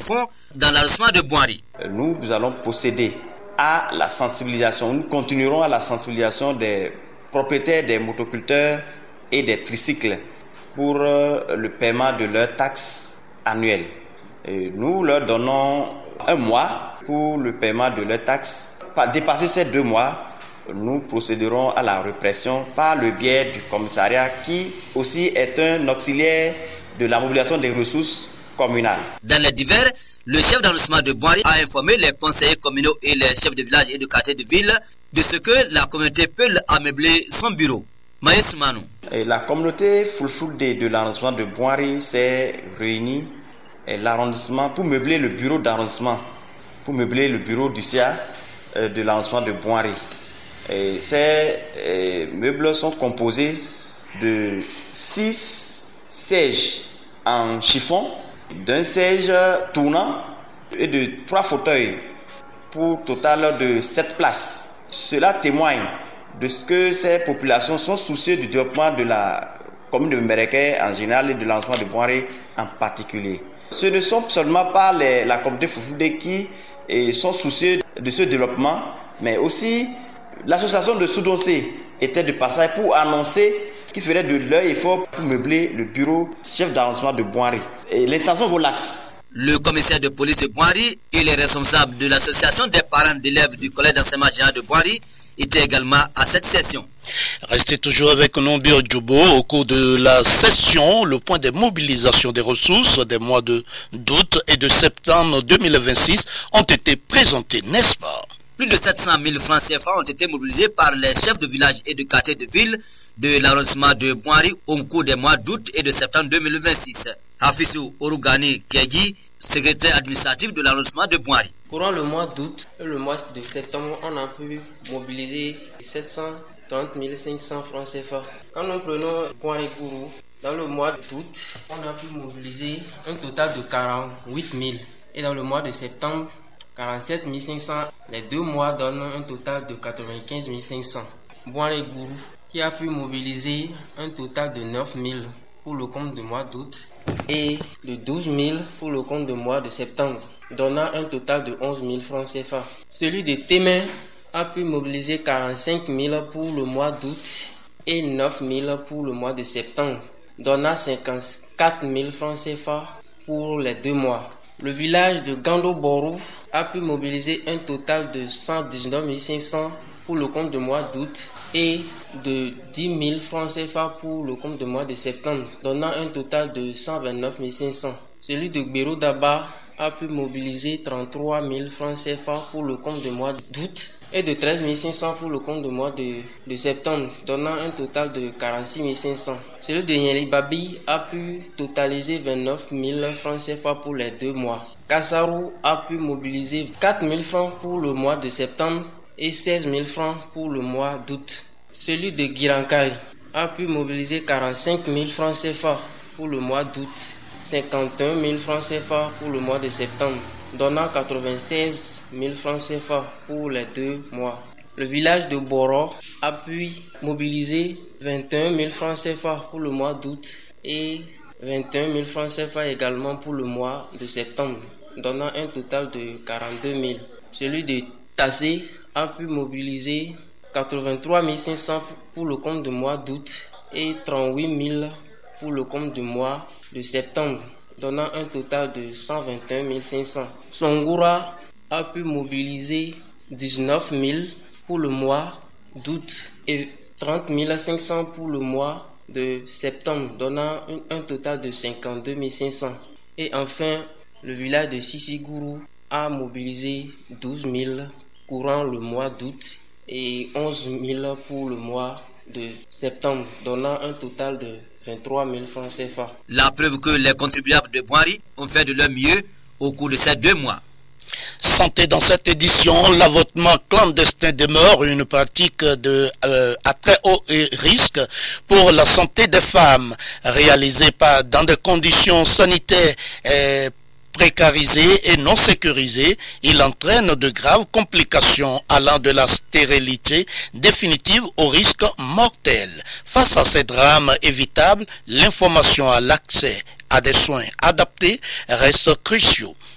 fonds dans l'arrondissement de Boinri. Nous allons procéder à la sensibilisation. Nous continuerons à la sensibilisation des propriétaires des motoculteurs et des tricycles pour le paiement de leurs taxes annuelles. Et nous leur donnons un mois pour le paiement de leurs taxes. Dépasser ces 2 mois, nous procéderons à la répression par le biais du commissariat qui aussi est un auxiliaire de la mobilisation des ressources communales. Dans les divers, le chef d'arrondissement de Boinri a informé les conseillers communaux et les chefs de village et de quartier de ville de ce que la communauté peut ameubler son bureau. Maïs Manou. La communauté Fulfulde de l'arrondissement de Boinri s'est réunie l'arrondissement pour meubler le bureau d'arrondissement, pour meubler le bureau du CA de l'arrondissement de Boinri. Ces meubles sont composés de 6 sièges en chiffon, d'un siège tournant et de 3 fauteuils pour total de 7 places. Cela témoigne de ce que ces populations sont soucieuses du développement de la commune de Mbereke en général et de l'arrondissement de Boinri en particulier. Ce ne sont seulement pas la communauté Fulfulde qui sont soucieux de ce développement, mais aussi l'association de Soudoncé était de passage pour annoncer qu'ils feraient de leur effort pour meubler le bureau chef d'arrondissement de Boinri. Et l'intention vaut l'acte. Le commissaire de police de Boinri et les responsables de l'association des parents d'élèves du collège d'enseignement général de Boinri étaient également à cette session. Restez toujours avec nous, Bio Djoubo. Au cours de la session, le point de mobilisation des ressources des mois d'août et de septembre 2026 ont été présentés, n'est-ce pas? Plus de 700 000 francs CFA ont été mobilisés par les chefs de village et de quartier de ville de l'arrondissement de Boinri au cours des mois d'août et de septembre 2026. Hafissou Orugani Kégi, secrétaire administratif de l'arrondissement de Boinri. Courant le mois d'août et le mois de septembre, on a pu mobiliser 730 500 francs CFA. Quand nous prenons Boinri Gourou, dans le mois d'août, on a pu mobiliser un total de 48 000. Et dans le mois de septembre, 47 500. Les 2 mois donnent un total de 95 500. Boinri Gourou, qui a pu mobiliser un total de 9 000 pour le compte du mois d'août et de 12 000 pour le compte du mois de septembre, donnant un total de 11 000 francs CFA. Celui de Témin a pu mobiliser 45 000 pour le mois d'août et 9 000 pour le mois de septembre, donnant 54 000 francs CFA pour les 2 mois. Le village de Gando-Borou a pu mobiliser un total de 119 500 pour le compte du mois d'août et de 10 000 francs CFA pour le compte du mois de septembre, donnant un total de 129 500. Celui de Gbero Daba a pu mobiliser 33 000 francs CFA pour le compte du mois d'août et de 13 500 pour le compte du mois de septembre, donnant un total de 46 500. Celui de Nyeri Babi a pu totaliser 29 000 francs CFA pour les 2 mois. Kassarou a pu mobiliser 4 000 francs pour le mois de septembre et 16 000 francs pour le mois d'août. Celui de Girankari a pu mobiliser 45 000 francs CFA pour le mois d'août, 51 000 francs CFA pour le mois de septembre, donnant 96 000 francs CFA pour les 2 mois. Le village de Boro a pu mobiliser 21 000 francs CFA pour le mois d'août et 21 000 francs CFA également pour le mois de septembre, donnant un total de 42 000. Celui de Tassé a pu mobiliser 83 500 pour le compte du mois d'août et 38 000 pour le compte du mois de septembre, donnant un total de 121 500. Songoura a pu mobiliser 19 000 pour le mois d'août et 30 500 pour le mois de septembre, donnant un total de 52 500. Et enfin, le village de Sissigourou a mobilisé 12 000 courant le mois d'août et 11 000 pour le mois de septembre, donnant un total de 23 000 francs CFA. La preuve que les contribuables de Boinri ont fait de leur mieux au cours de ces 2 mois. Santé dans cette édition, l'avortement clandestin demeure une pratique à très haut risque pour la santé des femmes, réalisée dans des conditions sanitaires précarisées et non sécurisées. Il entraîne de graves complications allant de la stérilité définitive au risque mortel. Face à ces drames évitables, l'information à l'accès à des soins adaptés reste cruciaux.